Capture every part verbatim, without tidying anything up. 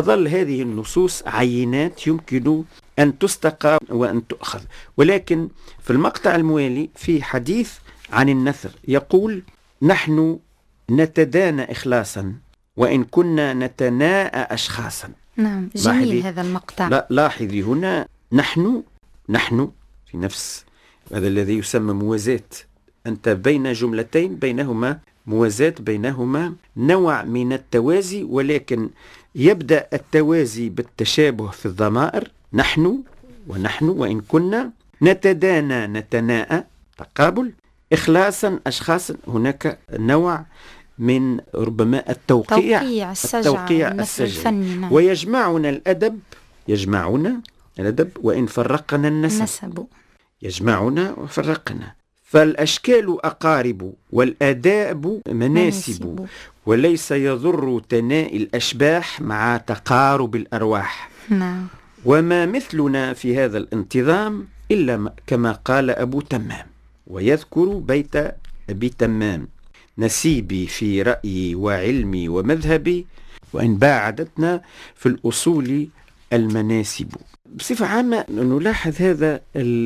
تظل هذه النصوص عينات يمكن أن تستقى وأن تؤخذ. ولكن في المقطع الموالي في حديث عن النثر يقول: نحن نتدانى إخلاصا وإن كنا نتناءى أشخاصا. نعم، جميل هذا المقطع. لا لاحظي هنا نحن نحن في نفس هذا الذي يسمى موازاة، أنت بين جملتين بينهما موازاة، بينهما نوع من التوازي، ولكن يبدأ التوازي بالتشابه في الضمائر، نحن ونحن وإن كنا، نتدانى نتناءى تقابل، إخلاصا أشخاصا هناك نوع من ربما التوقيع توقيع السجع، التوقيع السجع. ويجمعنا الأدب، يجمعنا الأدب وإن فرقنا النسب, النسب. يجمعنا وفرقنا، فالأشكال أقارب والآداب مناسب, مناسب. وليس يضر تناء الأشباح مع تقارب الأرواح. نعم. وما مثلنا في هذا الانتظام إلا كما قال أبو تمام. ويذكر بيت أبي تمام: نسيبي في رأيي وعلمي ومذهبي وإن باعدتنا في الأصول المناسب. بصفة عامة نلاحظ هذا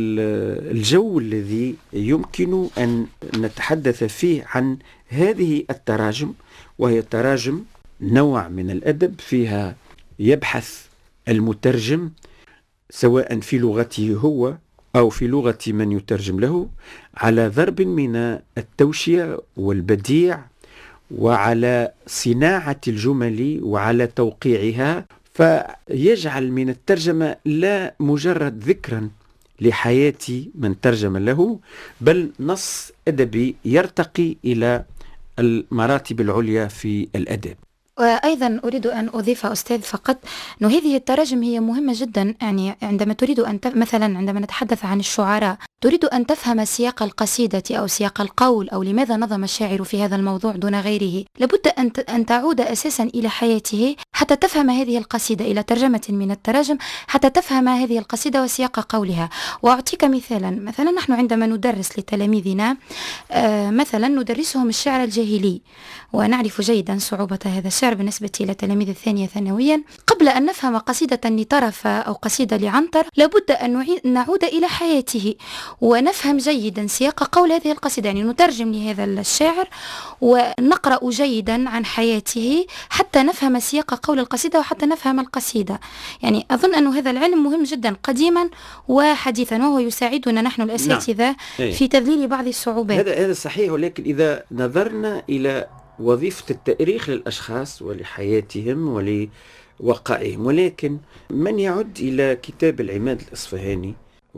الجو الذي يمكن أن نتحدث فيه عن هذه التراجم، وهي تراجم نوع من الأدب فيها يبحث المترجم سواء في لغته هو أو في لغة من يترجم له على ضرب من التوشية والبديع وعلى صناعة الجمل وعلى توقيعها، فيجعل من الترجمة لا مجرد ذكرا لحياة من ترجم له، بل نص أدبي يرتقي إلى المراتب العليا في الأدب. وأيضا أريد أن أضيف أستاذ فقط أن هذه التراجم هي مهمة جدا. يعني عندما تريد أن تف... مثلا عندما نتحدث عن الشعراء تريد أن تفهم سياق القصيدة أو سياق القول أو لماذا نظم الشاعر في هذا الموضوع دون غيره، لابد أن, ت... أن تعود أساسا إلى حياته حتى تفهم هذه القصيدة، إلى ترجمة من التراجم حتى تفهم هذه القصيدة وسياق قولها. وأعطيك مثالا، مثلا نحن عندما ندرس لتلاميذنا آه مثلا ندرسهم الشعر الجاهلي ونعرف جيدا صعوبة هذا الشعر بالنسبة إلى تلاميذ الثانية ثانويا، قبل أن نفهم قصيدة لطرف أو قصيدة لعنتر لابد أن نعود إلى حياته ونفهم جيدا سياق قول هذه القصيدة، يعني نترجم لهذا الشاعر ونقرأ جيدا عن حياته حتى نفهم سياق قول القصيدة وحتى نفهم القصيدة. يعني أظن أن هذا العلم مهم جدا قديما وحديثا، وهو يساعدنا نحن الأساتذة نعم. في تذليل بعض الصعوبات. هذا هذا صحيح، ولكن إذا نظرنا إلى وظيفة التأريخ للأشخاص ولحياتهم ولوقائهم، ولكن من يعد إلى كتاب العماد الإصفهاني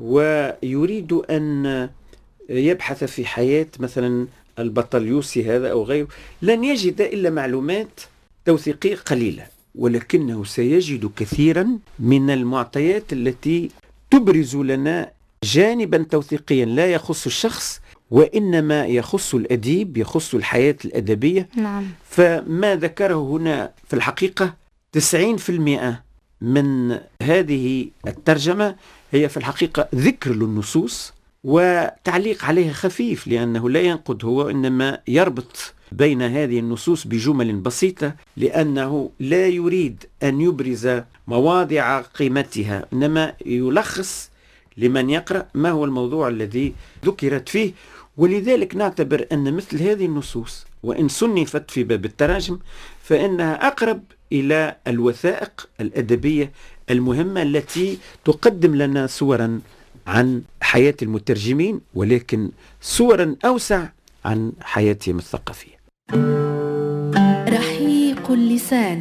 ويريد أن يبحث في حياة مثلا البطليوسي هذا أو غيره لن يجد إلا معلومات توثيقية قليلة، ولكنه سيجد كثيرا من المعطيات التي تبرز لنا جانبا توثيقيا لا يخص الشخص وإنما يخص الأديب، يخص الحياة الأدبية. نعم. فما ذكره هنا في الحقيقة تسعين بالمئة من هذه الترجمة هي في الحقيقة ذكر للنصوص وتعليق عليها خفيف، لأنه لا ينقد هو إنما يربط بين هذه النصوص بجمل بسيطة، لأنه لا يريد أن يبرز مواضع قيمتها، إنما يلخص لمن يقرأ ما هو الموضوع الذي ذكرت فيه. ولذلك نعتبر أن مثل هذه النصوص وإن صنفت في باب التراجم فإنها أقرب إلى الوثائق الأدبية المهمة التي تقدم لنا صورا عن حياة المترجمين، ولكن صورا أوسع عن حياتهم الثقافية. رحيق اللسان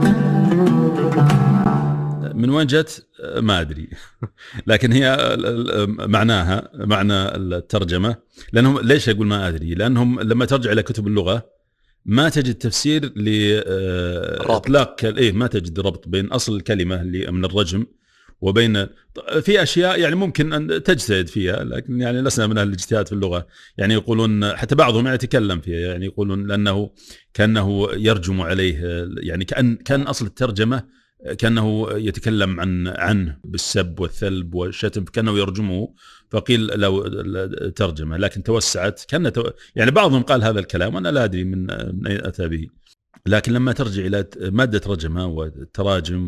من وين جت ما أدري لكن هي معناها معنى الترجمة. لأنهم ليش أقول ما أدري؟ لأنهم لما ترجع إلى كتب اللغة ما تجد تفسير لإطلاق إيه ما تجد ربط بين أصل الكلمة اللي من الرجم وبين في أشياء يعني ممكن أن تجتهد فيها، لكن يعني لسنا من أهل الاجتهاد في اللغة. يعني يقولون حتى بعضهم يتكلم فيها، يعني يقولون لأنه كأنه يرجم عليه، يعني كأن كان أصل الترجمة كأنه يتكلم عن عنه بالسب والثلب والشتم، كأنه يرجمه، فقيل لو ترجمة، لكن توسعت كأن تو... يعني بعضهم قال هذا الكلام وأنا لا أدري من أين أتى به. لكن لما ترجع إلى مادة رجمة والتراجم